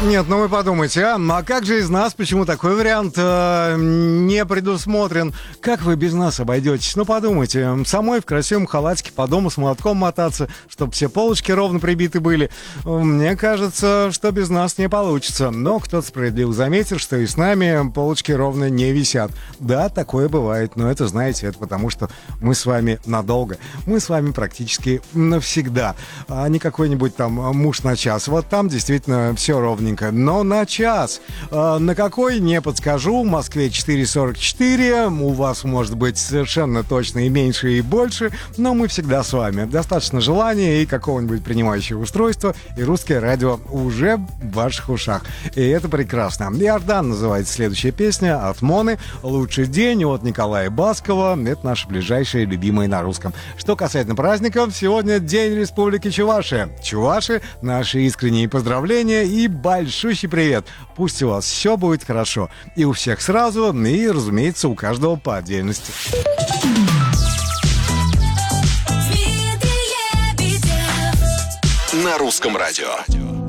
Нет, ну вы подумайте, а как же из нас, почему такой вариант не предусмотрен? Как вы без нас обойдетесь? Ну подумайте, самой в красивом халатике по дому с молотком мотаться, чтобы все полочки ровно прибиты были. Мне кажется, что без нас не получится. Но кто-то справедливо заметил, что и с нами полочки ровно не висят. Да, такое бывает, но это, знаете, это потому, что мы с вами надолго. Мы с вами практически навсегда, а не какой-нибудь там муж на час. Вот там действительно все ровненько. Но на час. На какой, не подскажу. В Москве 4:44. У вас может быть совершенно точно и меньше, и больше. Но мы всегда с вами. Достаточно желания и какого-нибудь принимающего устройства. И русское радио уже в ваших ушах. И это прекрасно. «Иордан» называется следующая песня от Моны. «Лучший день» от Николая Баскова. Это наши ближайшие любимые на русском. Что касательно праздников, сегодня День Республики Чувашия. Чуваши, наши искренние поздравления и большущий привет. Пусть у вас все будет хорошо. И у всех сразу, и, разумеется, у каждого по отдельности. На русском радио.